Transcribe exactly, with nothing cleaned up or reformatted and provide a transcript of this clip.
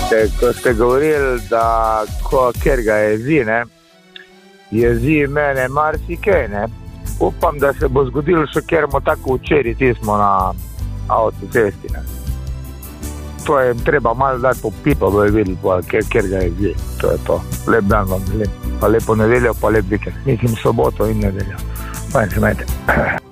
Te, ko ste govorili, da ko, ker ga jezi, ne, jezi mene marsikaj, ne. Upam, da se bo zgodilo še kjermo tako včeraj, ti smo na avtocesti, ne. To je treba malo dati po pipa, bo je videli, ker, ker ga jezi. To je to. Lep dan vam, lep. Pa lepo nedeljo, pa lep vikend. Mislim soboto in nedeljo. Fajn se imejte.